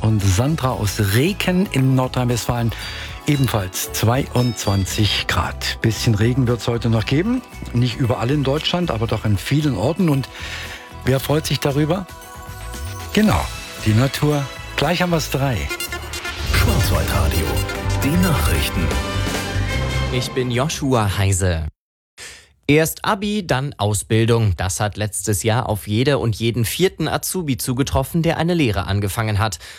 und Sandra aus Reken in Nordrhein-Westfalen. Ebenfalls 22 Grad. Bisschen Regen wird es heute noch geben. Nicht überall in Deutschland, aber doch in vielen Orten. Und wer freut sich darüber? Genau, die Natur. Gleich haben wir es 3. Schwarzwaldradio, die Nachrichten. Ich bin Joshua Heise. Erst Abi, dann Ausbildung. Das hat letztes Jahr auf jede und jeden 4. Azubi zugetroffen, der eine Lehre angefangen hat.